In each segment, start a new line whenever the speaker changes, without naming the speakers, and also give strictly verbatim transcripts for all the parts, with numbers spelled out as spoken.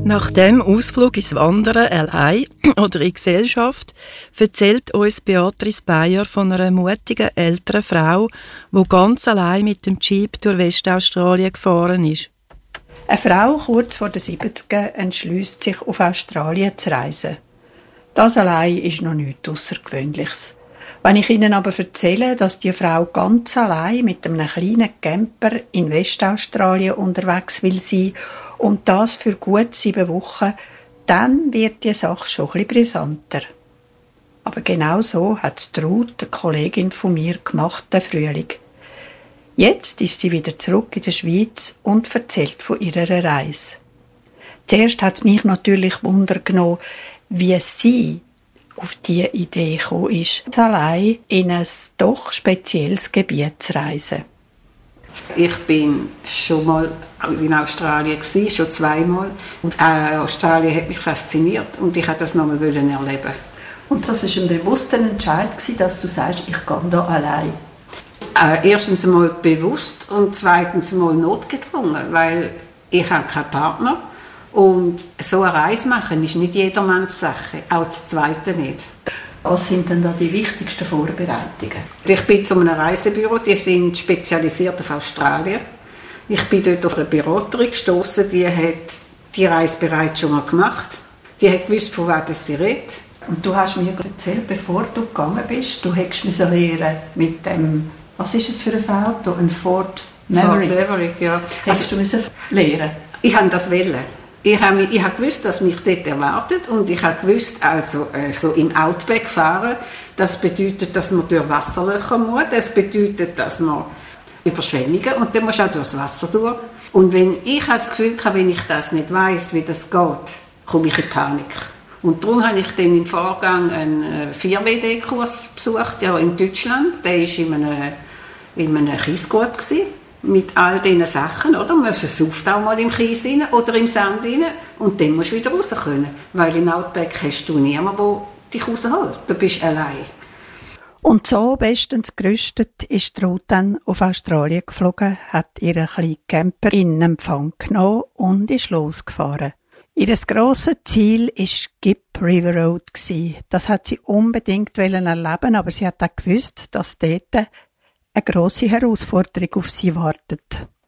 Nach dem Ausflug ins Wandern allein oder in Gesellschaft erzählt uns Beatrice Beyer von einer mutigen älteren Frau, die ganz allein mit dem Jeep durch Westaustralien gefahren ist.
Eine Frau kurz vor den siebziger entschließt sich, auf Australien zu reisen. Das allein ist noch nichts Außergewöhnliches. Wenn ich Ihnen aber erzähle, dass die Frau ganz allein mit einem kleinen Camper in Westaustralien unterwegs will sein und das für gut sieben Wochen, dann wird die Sache schon ein bisschen brisanter. Aber genau so hat Ruth, eine Kollegin von mir, gemacht, den Frühling. Jetzt ist sie wieder zurück in der Schweiz und erzählt von ihrer Reise. Zuerst hat es mich natürlich Wunder genommen, wie sie auf diese Idee gekommen ist, allein in ein doch spezielles Gebiet zu reisen.
Ich bin schon mal in Australien gewesen, schon zweimal. Und äh, Australien hat mich fasziniert und ich wollte das nochmal erleben.
Und das war ein bewusster Entscheid, dass du sagst, ich gehe hier allein?
Äh, erstens mal bewusst und zweitens mal notgedrungen, weil ich habe keinen Partner. Und so eine Reise machen ist nicht jedermanns Sache, auch das Zweite nicht.
Was sind denn da die wichtigsten Vorbereitungen?
Ich bin zu einem Reisebüro, die sind spezialisiert auf Australien. Ich bin dort auf eine Beraterin gestoßen, die hat die Reise bereits schon mal gemacht. Die hat gewusst, von was sie redet.
Und du hast mir erzählt, bevor du gegangen bist, du hättest müssen lernen mit dem, was ist es für ein Auto? Ein Ford Maverick?
Ford Maverick, ja.
Hättest also, du müssen lernen?
Ich habe das wollen. Ich habe, ich habe gewusst, was mich dort erwartet und ich habe gewusst, also äh, so im Outback fahren, das bedeutet, dass man durch Wasserlöcher muss, das bedeutet, dass man Überschwemmungen und dann musst du auch durchs Wasser durch. Und wenn ich das Gefühl habe, wenn ich das nicht weiss, wie das geht, komme ich in Panik. Und darum habe ich dann im Vorgang einen vier W D-Kurs besucht, ja, in Deutschland. Der war in einem, in einem Kiesgrub mit all diesen Sachen, oder? Man versucht auch mal im Kies rein oder im Sand rein und dann musst du wieder raus können. Weil im Outback hast du niemanden, der dich rausholt. Du bist allein.
Und so bestens gerüstet ist Ruth dann auf Australien geflogen, hat ihren kleinen Camper in Empfang genommen und ist losgefahren. Ihr grosses Ziel war Gipp River Road. Das hat sie unbedingt erleben, aber sie hat auch gewusst, dass dort eine grosse Herausforderung auf sie wartet.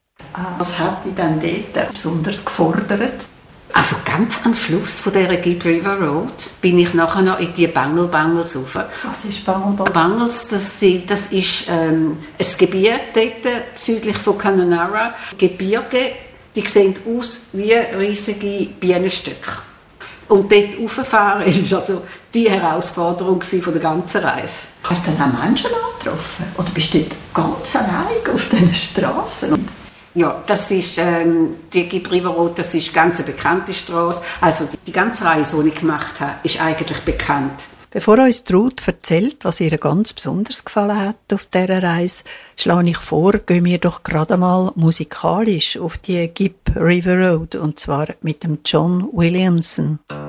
Was hat dich denn dort besonders gefordert?
Also ganz am Schluss von dieser Gipp River Road bin ich nachher noch in die Bangles Bangles rauf.
Was ist Bangles?
Bangles, das, das ist ähm, ein Gebiet dort südlich von Kununurra. Gebirge, die sehen aus wie riesige Bienenstöcke. Und dort rauffahren war also die Herausforderung von der ganzen Reise.
Hast du dann auch Menschen angetroffen? Oder bist du dort ganz allein auf diesen Strassen?
Ja, das ist, ähm, die Gipp River Road, das ist eine ganz bekannte Strasse. Also die, die ganze Reise, die ich gemacht habe, ist eigentlich bekannt.
Bevor uns Ruth erzählt, was ihr ganz besonders gefallen hat auf dieser Reise, schlage ich vor, gehen wir doch gerade mal musikalisch auf die Gipp River Road, und zwar mit dem John Williamson.